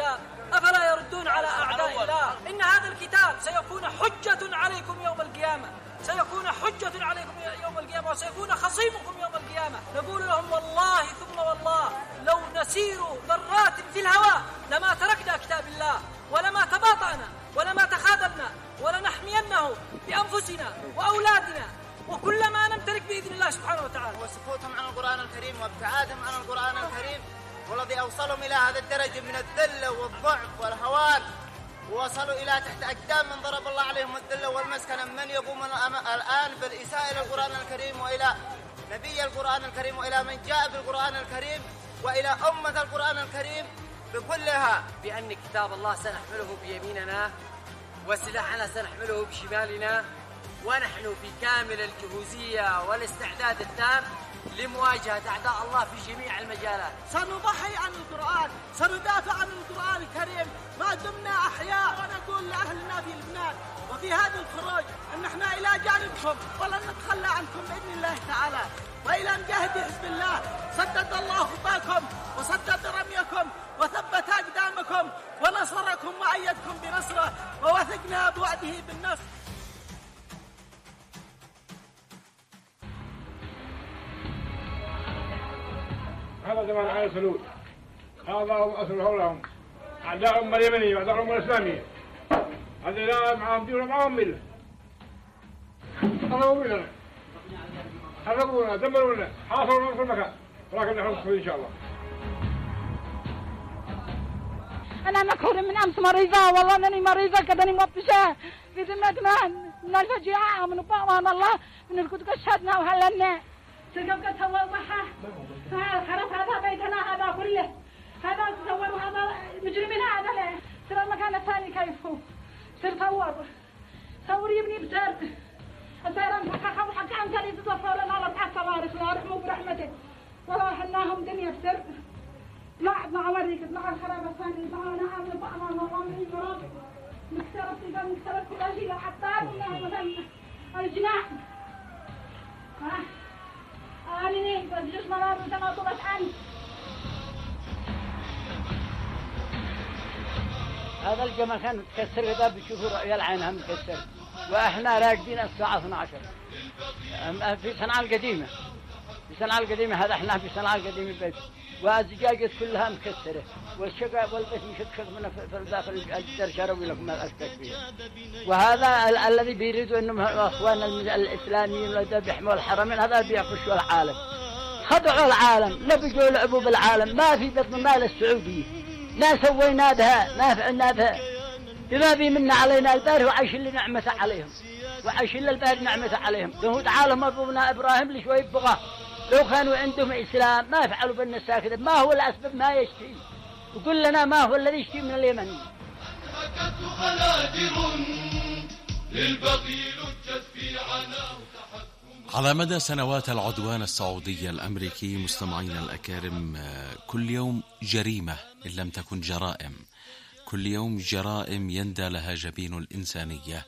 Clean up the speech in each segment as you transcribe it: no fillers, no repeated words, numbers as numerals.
الكتاب أفلا يردون على أعداء الله. إن هذا الكتاب سيكون حجة عليكم يوم القيامة، سيكون حجة عليكم يوم القيامة، وسيكون خصيمكم يوم القيامة. نقول لهم والله ثم والله لو نسير ذرات في الهواء لما تركنا كتاب الله، ولما تباطأنا، ولما تخاذلنا، ولنحمينه بأنفسنا وأولادنا وكل ما نمتلك بإذن الله سبحانه وتعالى. وسكوتهم عن القرآن الكريم وابتعادهم عن القرآن الكريم والذي أوصلهم إلى هذا الدرجة من الذل والضعف والهوان، ووصلوا إلى تحت أقدام من ضرب الله عليهم الذل والمسكنة، من يقوم الآن بالإساءة إلى القرآن الكريم وإلى نبي القرآن الكريم وإلى من جاء بالقرآن الكريم وإلى أمة القرآن الكريم بكلها. بأن كتاب الله سنحمله بيميننا وسلاحنا سنحمله بشمالنا، ونحن في كامل الجهوزية والاستعداد التام لمواجهة أعداء الله في جميع المجالات. سنضحي عن القرآن، سندافع عن القرآن الكريم ما دمنا أحياء، ونقول لأهلنا في لبنان وفي هذا الخروج أن احنا إلى جانبكم ولن نتخلى عنكم بإذن الله تعالى، وإلى مجاهدي حزب الله سدد الله خطاكم وسدد رميكم وثبت أقدامكم ونصركم وأيدكم بنصره، ووثقنا بوعده بالنصر. هذا زمان على سلول، هذا أصله لهم أعداءهم اليمنية وأعداءهم الإسلامية، هذا لا معهم دين ومعهم ملة، حرقونا دمرونا حاصرونا في كل مكان، ولكن نحن نصبر إن شاء الله. أنا مكهورة من أمس مريضة، والله أنني مريضة كدني موبشة في ذمة من الفجيعة من أمام الله من الكتب شهدنا وهلنا سقفت هو وحى خرف هذا بيتنا هذا كله، هذا تصور هذا مجرمين هذا له ترى المكان الثاني كيف هو سر صور يبني بسر السيران حقا وحقا عن ثاني تتصور لنا الله تعالى تبارك الله رحمه برحمته، والله حناهم دنيا بسر مع وريك مع الخراب الثاني معنا عامل بعضنا والله من المراد مكسرت إذا مكسرت كل شيء حتى منها مثلا الجناح آمنين بس مرار تناطبت عنه. هذا الجمل كان متكسر إذا بتشوفوا رؤيا العينها متكسر، وإحنا راقدين الساعة 12 في صنعاء القديمة. في صنعاء القديمة هذا إحنا في صنعاء القديمة البيت، والزجاجة كلها مكسرة والشقق والبيت مشكك من في داخل الجدار شروي لكم ما أشكك فيه. وهذا الذي بيريدوا إنهم أخواننا الإسلاميين الذين بيحموا الحرمين هذا بيعفشوا العالم، خدعوا العالم، لبجوا لعبوا بالعالم. ما في بطن مال السعودية، ما سوينا بها، ما فعلنا بها، بما بي منا علينا الباري وعيش اللي نعمته عليهم، وعيش اللي الباري نعمته عليهم. دهود عالم أبونا إبراهيم لشوي بغاه، لو كانوا عندهم إسلام ما فعلوا بنا الساكت. ما هو الأسباب ما يشتي، وقل لنا ما هو الذي يشتي من اليمن. على مدى سنوات العدوان السعودي الأمريكي مستمعين الأكارم، كل يوم جريمة إن لم تكن جرائم، كل يوم جرائم يندى لها جبين الإنسانية،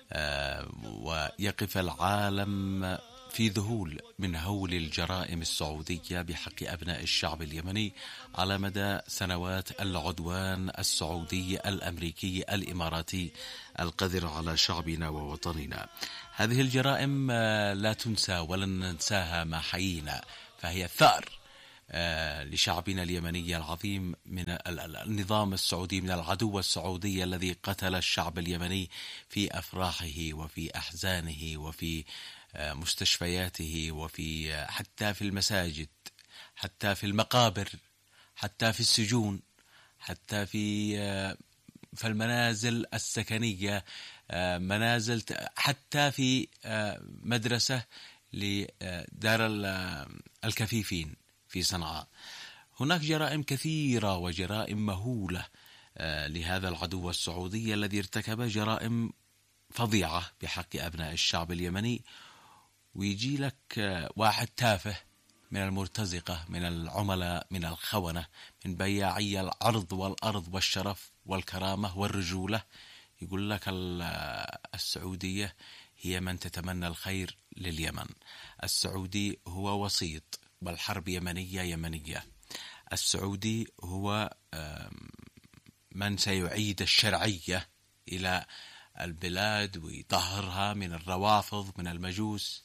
ويقف العالم في ذهول من هول الجرائم السعودية بحق أبناء الشعب اليمني على مدى سنوات العدوان السعودي الأمريكي الإماراتي القذر على شعبنا ووطننا. هذه الجرائم لا تنسى ولن ننساها ما حيينا، فهي ثأر لشعبنا اليمني العظيم من النظام السعودي، من العدو السعودي الذي قتل الشعب اليمني في أفراحه وفي أحزانه وفي مستشفياته وفي حتى في المساجد، حتى في المقابر، حتى في السجون، حتى في المنازل السكنية، منازل، حتى في مدرسة لدار الكفيفين في صنعاء. هناك جرائم كثيرة وجرائم مهولة لهذا العدو السعودي الذي ارتكب جرائم فظيعة بحق أبناء الشعب اليمني. ويجي لك واحد تافه من المرتزقة، من العملاء، من الخونة، من بياعي العرض والأرض والشرف والكرامة والرجولة، يقول لك السعودية هي من تتمنى الخير لليمن، السعودي هو وسيط والحرب يمنية. السعودي هو من سيعيد الشرعية إلى البلاد ويطهرها من الروافض من المجوس.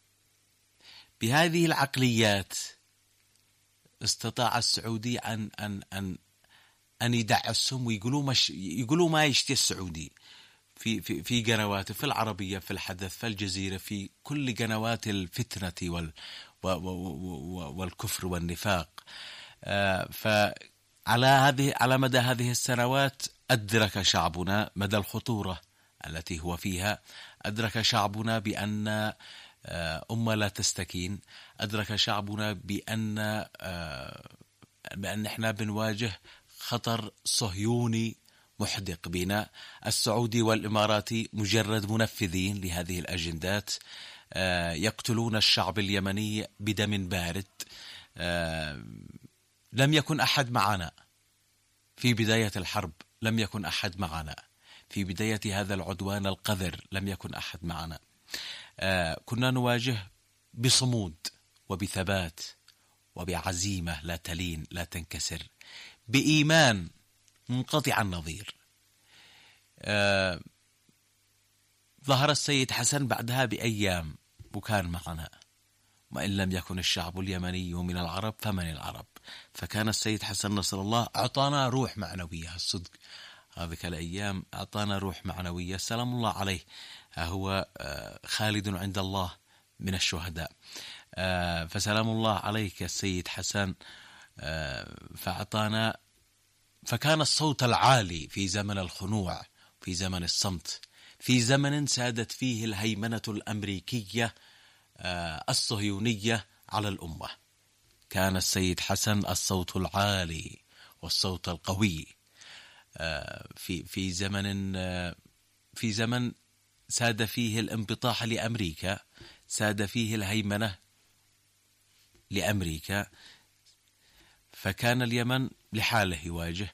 بهذه العقليات استطاع السعودي أن يدعسهم ويقولوا ما يشتي السعودي في قنواته، في العربية، في الحدث، في الجزيرة، في كل قنوات الفتنة والكفر والنفاق. على مدى هذه السنوات أدرك شعبنا مدى الخطورة التي هو فيها. أدرك شعبنا بأن أمة لا تستكين. أدرك شعبنا بأن احنا بنواجه خطر صهيوني محدق بنا. السعودي والإماراتي مجرد منفذين لهذه الأجندات، يقتلون الشعب اليمني بدم بارد. لم يكن أحد معنا في بداية الحرب، لم يكن أحد معنا في بداية هذا العدوان القذر، لم يكن أحد معنا. كنا نواجه بصمود وبثبات وبعزيمة لا تلين لا تنكسر، بإيمان منقطع النظير. ظهر السيد حسن بعدها بأيام وكان معنا، وإن لم يكن الشعب اليمني من العرب فمن العرب. فكان السيد حسن نصر الله أعطانا روح معنوية. الصدق هذه الأيام أعطانا روح معنوية، سلام الله عليه. هو خالد عند الله من الشهداء. فسلام الله عليك السيد حسن. فكان الصوت العالي في زمن الخنوع، في زمن الصمت، في زمن سادت فيه الهيمنة الأمريكية الصهيونية على الأمة. كان السيد حسن الصوت العالي والصوت القوي في زمن ساد فيه الانبطاح لأمريكا، ساد فيه الهيمنة لأمريكا. فكان اليمن لحاله يواجه.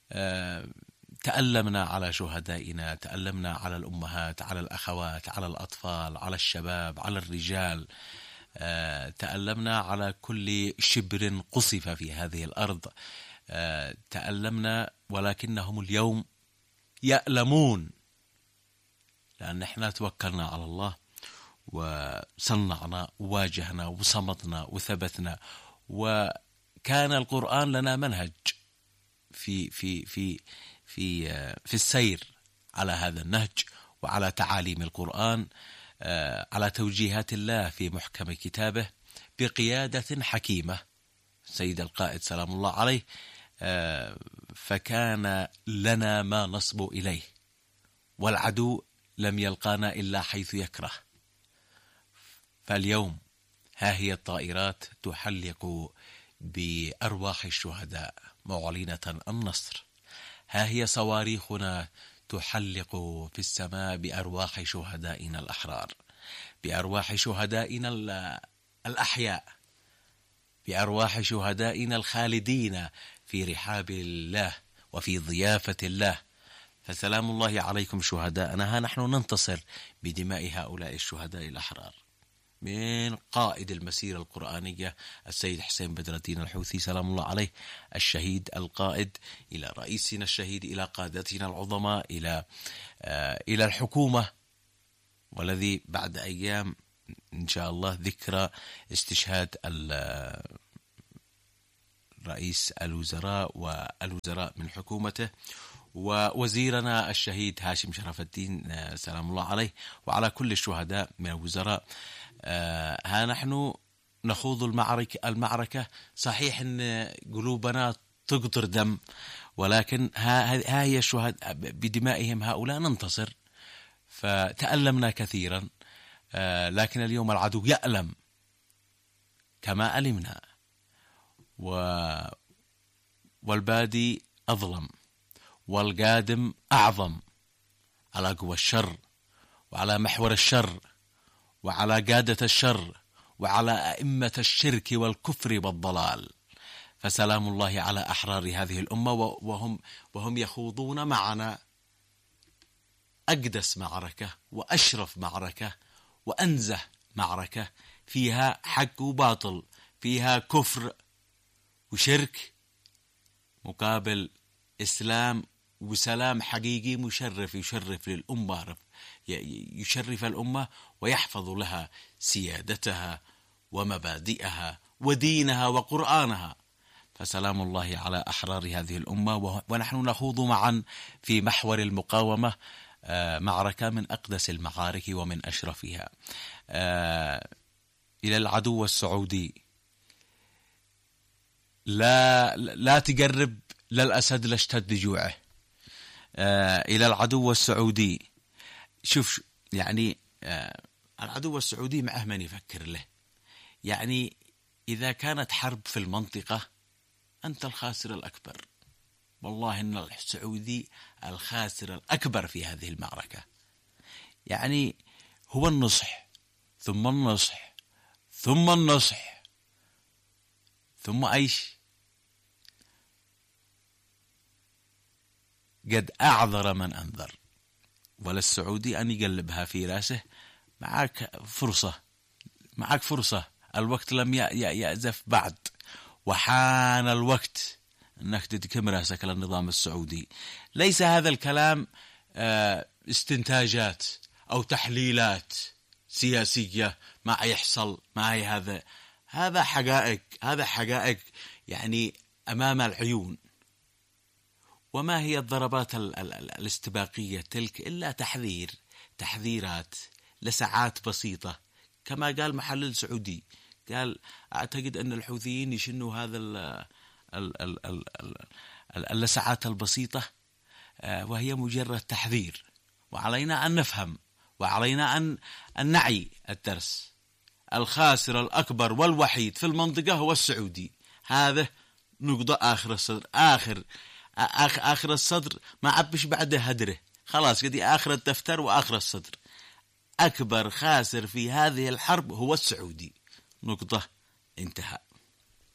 تألمنا على شهدائنا، تألمنا على الأمهات، على الأخوات، على الأطفال، على الشباب، على الرجال. تألمنا على كل شبر قصف في هذه الأرض. تألمنا، ولكنهم اليوم يألمون، لأن احنا توكلنا على الله وصنعنا وواجهنا وصمتنا وثبتنا. وكان القرآن لنا منهج في السير على هذا النهج وعلى تعاليم القرآن، على توجيهات الله في محكم كتابه بقيادة حكيمة سيد القائد سلام الله عليه. فكان لنا ما نصب إليه، والعدو لم يلقانا إلا حيث يكره. فاليوم ها هي الطائرات تحلق بأرواح الشهداء معلنة النصر. ها هي صواريخنا تحلق في السماء بأرواح شهدائنا الأحرار، بأرواح شهدائنا الأحياء، بأرواح شهدائنا الخالدين في رحاب الله وفي ضيافة الله. فسلام الله عليكم شهداءنا. ها نحن ننتصر بدماء هؤلاء الشهداء الأحرار، من قائد المسيرة القرآنية السيد حسين بدر الدين الحوثي سلام الله عليه الشهيد القائد، إلى رئيسنا الشهيد، إلى قادتنا العظماء، إلى الحكومة، والذي بعد أيام إن شاء الله ذكرى استشهاد رئيس الوزراء والوزراء من حكومته، ووزيرنا الشهيد هاشم شرف الدين سلام الله عليه، وعلى كل الشهداء من الوزراء. ها نحن نخوض المعركة. صحيح أن قلوبنا تقطر دم، ولكن ها هي الشهداء بدمائهم هؤلاء ننتصر. فتألمنا كثيرا، لكن اليوم العدو يألم كما ألمنا، والبادي أظلم والقادم أعظم على قوى الشر وعلى محور الشر وعلى قادة الشر وعلى أئمة الشرك والكفر والضلال. فسلام الله على أحرار هذه الأمة، وهم يخوضون معنا أقدس معركة وأشرف معركة وأنزه معركة، فيها حق وباطل، فيها كفر وشرك مقابل إسلام وسلام حقيقي مشرف يشرف للأمة، يشرف الأمة ويحفظ لها سيادتها ومبادئها ودينها وقرآنها. فسلام الله على أحرار هذه الأمة. ونحن نخوض معا في محور المقاومة معركة من أقدس المعارك ومن أشرفها. إلى العدو السعودي: لا تقرب للأسد لاشتد جوعه. إلى العدو السعودي: شوف يعني العدو السعودي معه من يفكر له. يعني إذا كانت حرب في المنطقة أنت الخاسر الأكبر. والله إن السعودي الخاسر الأكبر في هذه المعركة. يعني هو النصح ثم النصح ثم النصح ثم أيش؟ قد أعذر من أنذر. وللسعودي أن يقلبها في راسه. معك فرصة، الوقت لم يأزف بعد، وحان الوقت أنك تدكم راسك للنظام السعودي. ليس هذا الكلام استنتاجات أو تحليلات سياسية ما يحصل معي. هذا حقائق يعني أمام العيون. وما هي الضربات الاستباقية تلك إلا تحذيرات لساعات بسيطة. كما قال محلل سعودي، قال: أعتقد أن الحوثيين يشنوا هذا اللساعات البسيطة وهي مجرد تحذير، وعلينا أن نفهم وعلينا أن نعي الدرس. الخاسر الأكبر والوحيد في المنطقة هو السعودي. هذا نقطة آخر الصدر، آخر الصدر ما عبش بعده هدره، خلاص قدي آخر الدفتر وآخر الصدر. أكبر خاسر في هذه الحرب هو السعودي. نقطة، انتهى.